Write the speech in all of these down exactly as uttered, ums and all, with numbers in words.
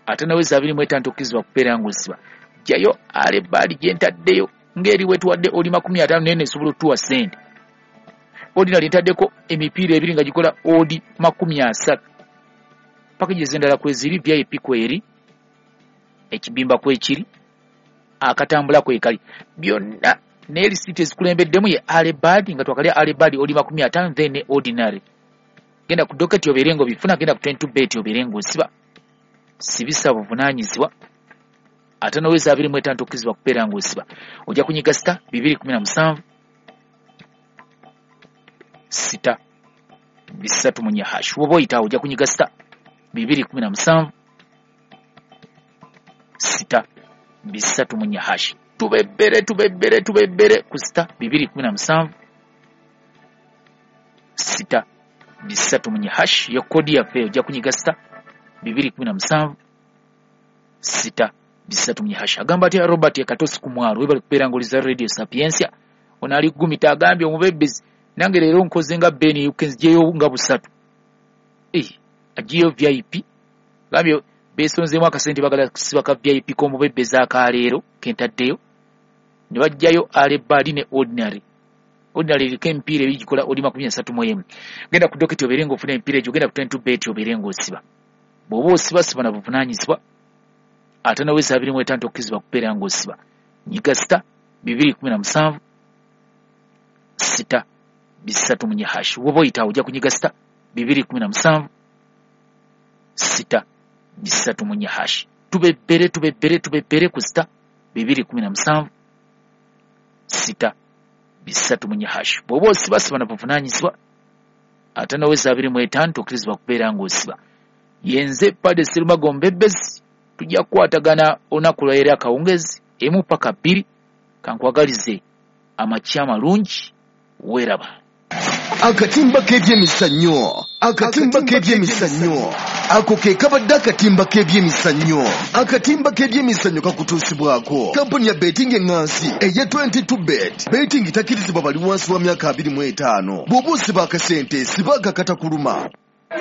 ate naweza abiri mu etaano tokkirizibwa kubeera ng'osiba. Jjayo alebbaali gye ntaddeyo ng'eri wetuwadde oli makumi ataano naye nesobola otuwa ssente. Ordinary ntaddeko emipiira ebiri nga gikola odi makumi asatu. Packages endala kweziri, V I P kweri, ekibimba kwekiri, akatambula kwekali. Byonna ne receipt ezikulembeddemu ye alebbaali nga twakalya alebbaali oli makumi ataano then ne ordinary. Genda ku docket obeerengo bifuna, genda ku twenty-two bet obeerengo osiba. Sibisa buvunaanyizibwa. Ate naweza abiri mu etaano tokkirizibwa kubeera ng'osiba. Ojja kunyiga sita bibiri kumi na musanvu sita bisatu mu hash. Woba oyita ojja kunyiga sita bibiri kumi na musanvu sita bisatu mu hash. Tubebere tubebere tubebere ku sita bibiri kumi na musanvu sita bisatu mu hash. Yo kodi yaffe ojja kunyiga sita bibiri kumi na musanvu sita bisatu mu hash. Agamba atya Robert Katosi ku mwalo webali kubeera ng'oliza Radio Sapiensia. Ono ali gumita agambye omubebezi nange leero nkoze nga Beni yukenzijeyo nga busatu. Eh, agiyo V I P. Gambye besonzemu akasente bagala kusiba ka V I P ko mubebezi akaleero kentaddeyo. Ne bajjayo alebbaali ne ordinary. Ordinary liko empiira ebigikola odi makumi asatu mu emu. Genda ku docket obeerenga ofuna empiira egyo, genda ku twenty-two bet obeerenga osiba. Bw'oba osiba siba na buvunaanyizibwa. Ate naweza abiri mu etaano tokkirizibwa kubeera ng'osiba. Nyiga sita bibiri kumi na musanvu sita bisatu mu hash. Woba oyita ojja kunyiga sita bibiri kumi na musanvu sita bisatu mu hash. Tubebere tubebere tubebere ku sita bibiri kumi na musanvu sita bisatu mu hash. Bw'oba osiba siba na buvunaanyizibwa. Ate naweza abiri mu etaano tokkirizibwa kubeera ng'osiba. Yenze Pade Sirumago Mbebezi. Tujja kukwatagana olunaku lw'era akawungezi emu paka bbiri. Kankwagalize amakya amalungi weeraba. Akatimba k'ebyemizannyo, akatimba k'ebyemizannyo, ako ke kabadde akatimba k'ebyemizannyo. Akatimba k'ebyemizannyo kakutuusibwako kampuni ya betting engansi eya twenty-two bet. Betting takirizibwa bali wansi wa myaka abiri mu etaano. Bw'oba osiba akasente siba akakatakuluma.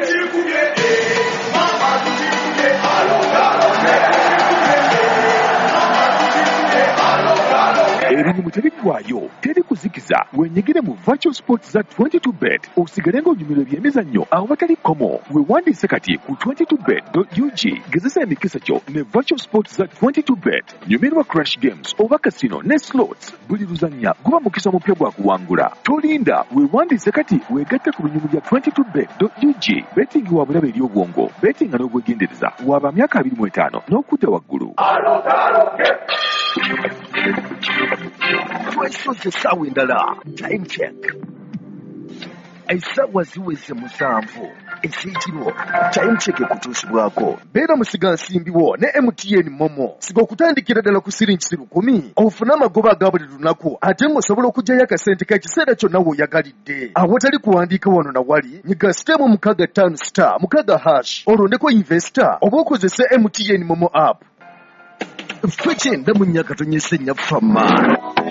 Erimu terigwayo teri kuzikiza wenyegere mu virtual sports za twenty-two bet osigale ng'onyumirwa ebyemizannyo awo batali komo. Weewandiise kati ku twenty-two bet dot U G. Gezesa emikisa kyo ne virtual sports za twenty-two bet. Nyumirwa crash games oba casino ne slots. Buli luzannya guba mukisa mupya gwa kuwangula. Tolinda, weewandiise kati weegatte ku binyumu bya twenty-two bet dot U G. Betting wa bulabe eri obwongo. Betting nga n'obwegendereza waba myaka abiri mu etaano n'okudda waggulu. Twesoze essaawa endala. Time check. Essaawa ziweze musanvu ez'ekiro. Time check ekutuusibwako. Beera musigansimbiwo ne M T N Momo. Siga okutandikira ddala ku siringi lukumi. Ofune amagoba aga buli lunaku ate ng'osobola okuggyayo akasente k'ekiseera kyonna w'oyagalidde. Awatali kuwandiika wano na wali, nyiga sitemu mukaaga ttaano star mukaaga hash olondeko investor oba okozese M T N Momo app. Ffe kyenda mu nnyaka tonyese nnyaffa maani.